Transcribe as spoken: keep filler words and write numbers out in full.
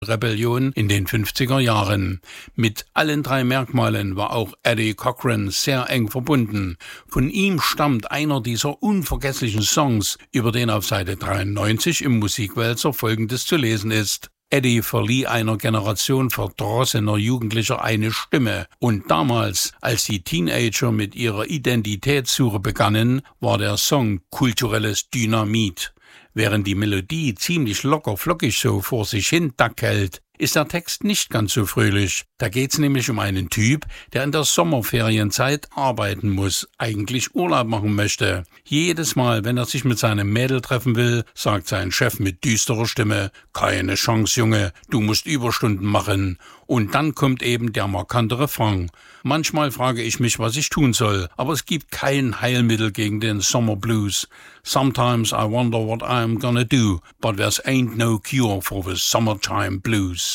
Rebellion in den fünfziger Jahren. Mit allen drei Merkmalen war auch Eddie Cochran sehr eng verbunden. Von ihm stammt einer dieser unvergesslichen Songs, über den auf Seite dreiundneunzig im Musikwälzer Folgendes zu lesen ist. Eddie verlieh einer Generation verdrossener Jugendlicher eine Stimme. Und damals, als die Teenager mit ihrer Identitätssuche begannen, war der Song kulturelles Dynamit. Während die Melodie ziemlich locker flockig so vor sich hin dackelt, ist der Text nicht ganz so fröhlich. Da geht's nämlich um einen Typ, der in der Sommerferienzeit arbeiten muss, eigentlich Urlaub machen möchte. Jedes Mal, wenn er sich mit seinem Mädel treffen will, sagt sein Chef mit düsterer Stimme: „Keine Chance, Junge, du musst Überstunden machen." Und dann kommt eben der markante Refrain. Manchmal frage ich mich, was ich tun soll, aber es gibt kein Heilmittel gegen den Summer Blues. Sometimes I wonder what I'm gonna do, but there's ain't no cure for the summertime blues.